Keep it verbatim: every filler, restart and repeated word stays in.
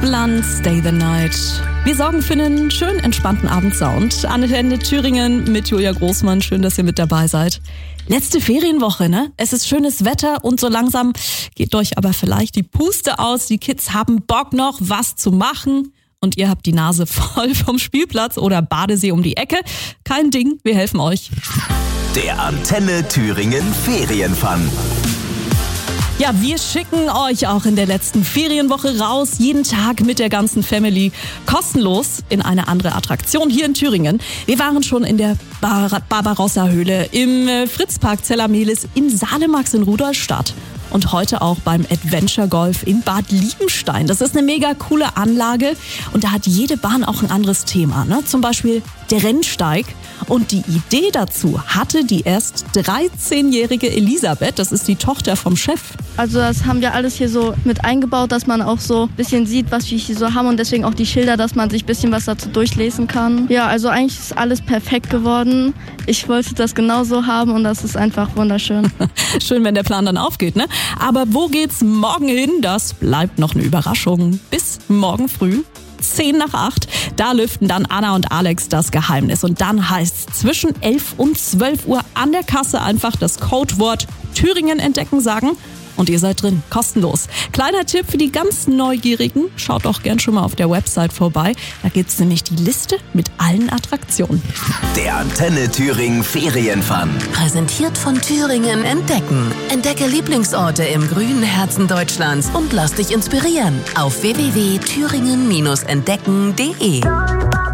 Blunt, Stay the Night. Wir sorgen für einen schönen, entspannten Abendsound. Antenne Thüringen mit Julia Großmann. Schön, dass ihr mit dabei seid. Letzte Ferienwoche, ne? Es ist schönes Wetter und so langsam geht euch aber vielleicht die Puste aus. Die Kids haben Bock noch, was zu machen. Und ihr habt die Nase voll vom Spielplatz oder Badesee um die Ecke. Kein Ding, wir helfen euch. Der Antenne Thüringen Ferienfun. Ja, wir schicken euch auch in der letzten Ferienwoche raus, jeden Tag mit der ganzen Family, kostenlos in eine andere Attraktion hier in Thüringen. Wir waren schon in der Bar- Barbarossa-Höhle, im äh, Fritzpark Zellamelis, im Salemax in Rudolstadt und heute auch beim Adventure Golf in Bad Liebenstein. Das ist eine mega coole Anlage und da hat jede Bahn auch ein anderes Thema, ne? Zum Beispiel der Rennsteig. Und die Idee dazu hatte die erst dreizehnjährige Elisabeth, das ist die Tochter vom Chef. Also das haben wir alles hier so mit eingebaut, dass man auch so ein bisschen sieht, was wir hier so haben und deswegen auch die Schilder, dass man sich ein bisschen was dazu durchlesen kann. Ja, also eigentlich ist alles perfekt geworden. Ich wollte das genauso haben und das ist einfach wunderschön. Schön, wenn der Plan dann aufgeht, ne? Aber wo geht's morgen hin? Das bleibt noch eine Überraschung. Bis morgen früh. zehn nach acht, da lüften dann Anna und Alex das Geheimnis. Und dann heißt es zwischen elf und zwölf Uhr an der Kasse einfach das Codewort Thüringen entdecken sagen und ihr seid drin, kostenlos. Kleiner Tipp für die ganz Neugierigen, schaut doch gern schon mal auf der Website vorbei. Da gibt's nämlich die Liste mit allen Attraktionen. Der Antenne Thüringen Ferienfun. Präsentiert von Thüringen Entdecken. Entdecke Lieblingsorte im grünen Herzen Deutschlands und lass dich inspirieren auf w w w punkt thüringen Bindestrich entdecken punkt de.